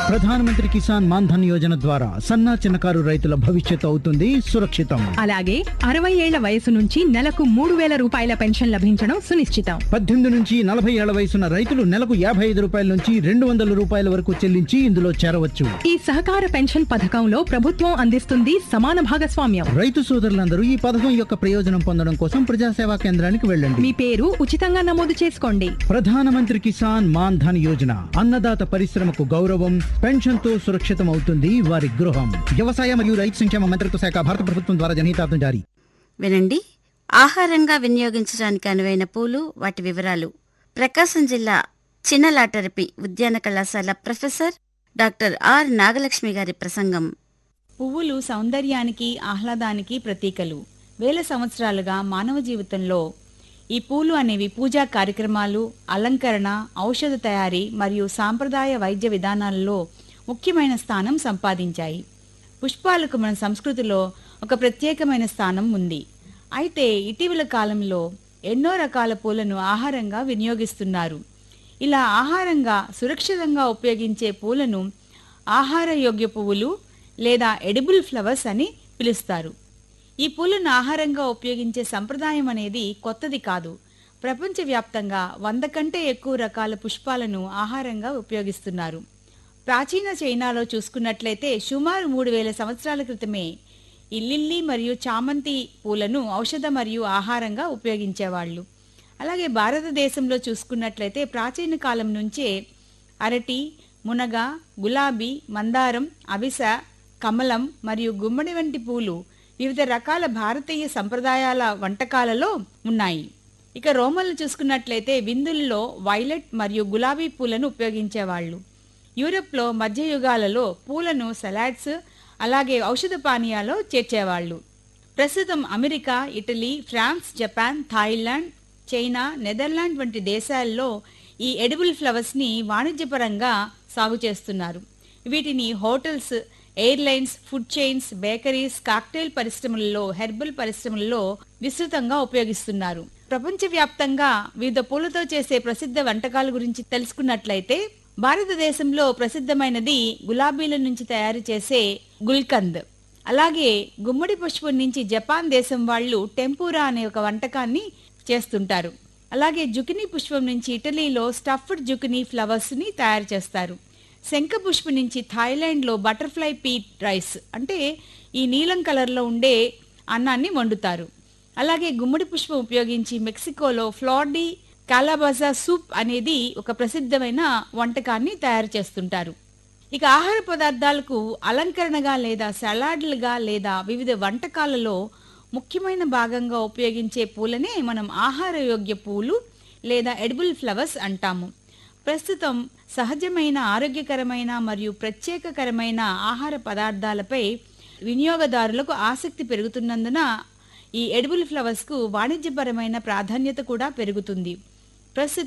ప్రధానమంత్రి కిసాన్ మాన్ ధన్ యోజన ద్వారా సన్న చిన్నకారు రైతుల భవిష్యత్తు అవుతుంది సురక్షితం. అలాగే 60 ఏళ్ల వయసు నుంచి నెలకు 3,000 రూపాయల పెన్షన్ లభించడం సునిశ్చితం. 18 నుంచి 40 ఏళ్ల వయసున్న రైతులు నెలకు 55 రూపాయల నుంచి 200 రూపాయల వరకు చెల్లించి ఇందులో చేరవచ్చు. ఈ సహకార పెన్షన్ పథకంలో ప్రభుత్వం అందిస్తుంది సమాన భాగస్వామ్యం. రైతు సోదరులందరూ ఈ పథకం యొక్క ప్రయోజనం పొందడం కోసం ప్రజాసేవా కేంద్రానికి వెళ్ళండి. మీ పేరు ఉచితంగా నమోదు చేసుకోండి. ప్రధానమంత్రి కిసాన్ మాన్ ధన్ యోజన అన్నదాత పరిశ్రమకు గౌరవం, పెన్షన్ తో సురక్షితం అవుతుంది వారి గృహం. వ్యవసాయ మరియు రైతు సంక్షేమ మంత్రిత్వ శాఖ, భారత ప్రభుత్వం ద్వారా జనహితార్థం జారీ. వినండి, ఆహారంగా వినియోగించడానికి అనువైన పూలు, వాటి వివరాలు. ప్రకాశం జిల్లా చిన్నలాటరపి ఉద్యాన కళాశాల ప్రొఫెసర్ డాక్టర్ ఆర్ నాగలక్ష్మి గారి ప్రసంగం. పువ్వులు సౌందర్యానికి, ఆహ్లాదానికి ప్రతీకలు. వేల సంవత్సరాలుగా మానవ జీవితంలో ఈ పూలు అనేవి పూజా కార్యక్రమాలు, అలంకరణ, ఔషధ తయారీ మరియు సాంప్రదాయ వైద్య విధానాలలో ముఖ్యమైన స్థానం సంపాదించాయి. పుష్పాలకు మన సంస్కృతిలో ఒక ప్రత్యేకమైన స్థానం ఉంది. అయితే ఇటీవల కాలంలో ఎన్నో రకాల పూలను ఆహారంగా వినియోగిస్తున్నారు. ఇలా ఆహారంగా సురక్షితంగా ఉపయోగించే పూలను ఆహారయోగ్య పువ్వులు లేదా ఎడిబుల్ ఫ్లవర్స్ అని పిలుస్తారు. ఈ పూలను ఆహారంగా ఉపయోగించే సంప్రదాయం అనేది కొత్తది కాదు. ప్రపంచవ్యాప్తంగా 100 కంటే ఎక్కువ రకాల పుష్పాలను ఆహారంగా ఉపయోగిస్తున్నారు. ప్రాచీన చైనాలో చూసుకున్నట్లయితే సుమారు 3,000 సంవత్సరాల క్రితమే ఈ లిల్లీ మరియు చామంతి పూలను ఔషధ మరియు ఆహారంగా ఉపయోగించేవాళ్ళు. అలాగే భారతదేశంలో చూసుకున్నట్లయితే ప్రాచీన కాలం నుంచే అరటి, మునగ, గులాబీ, మందారం, అవిస, కమలం మరియు గుమ్మడి వంటి పూలు వివిధ రకాల భారతీయ సంప్రదాయాల వంటకాలలో ఉన్నాయి. ఇక రోమన్లు చూసుకున్నట్లయితే విందుల్లో వైలెట్ మరియు గులాబీ పూలను ఉపయోగించేవాళ్ళు. యూరప్లో మధ్యయుగాలలో పూలను సలాడ్స్, అలాగే ఔషధ పానీయాల్లో చేర్చేవాళ్ళు. ప్రస్తుతం America, Italy, France, Japan, Thailand, China, Netherland వంటి దేశాల్లో ఈ ఎడిబుల్ ఫ్లవర్స్ని వాణిజ్యపరంగా సాగు చేస్తున్నారు. వీటిని hotels, airlines, food chains, bakeries, cocktail పరిశ్రమలలో, హెర్బల్ పరిశ్రమలలో విస్తృతంగా ఉపయోగిస్తున్నారు. ప్రపంచవ్యాప్తంగా వివిధ పూలతో చేసే ప్రసిద్ధ వంటకాల గురించి తెలుసుకున్నట్లయితే భారతదేశంలో ప్రసిద్ధమైనది గులాబీల నుంచి తయారు చేసే గుల్కంద్. అలాగే గుమ్మడి పుష్పం నుంచి జపాన్ దేశం వాళ్ళు టెంపూరా అనే ఒక వంటకాన్ని చేస్తుంటారు. అలాగే జుకినీ పుష్పం నుంచి ఇటలీలో స్టఫ్డ్ జుకినీ ఫ్లవర్స్ ని తయారు చేస్తారు. శంఖపుష్పం నుంచి థాయిలాండ్లో బటర్ఫ్లై పీట్ రైస్ అంటే ఈ నీలం కలర్లో ఉండే అన్నాన్ని వండుతారు. అలాగే గుమ్మడి పుష్పం ఉపయోగించి మెక్సికోలో ఫ్లార్డీ కాలాబాజా సూప్ అనేది ఒక ప్రసిద్ధమైన వంటకాన్ని తయారు చేస్తుంటారు. ఇక ఆహార పదార్థాలకు అలంకరణగా లేదా సలాడ్లుగా లేదా వివిధ వంటకాలలో ముఖ్యమైన భాగంగా ఉపయోగించే పూలనే మనం ఆహారయోగ్య పూలు లేదా ఎడిబుల్ ఫ్లవర్స్ అంటాము. ప్రస్తుతం సహజమైన, ఆరోగ్యకరమైన మరియు ప్రత్యేకకరమైన ఆహార పదార్థాలపై వినియోగదారులకు ఆసక్తి పెరుగుతున్నందున ఈ ఎడిబుల్ ఫ్లవర్స్కు వాణిజ్యపరమైన ప్రాధాన్యత కూడా పెరుగుతుంది. ప్రస్తుతం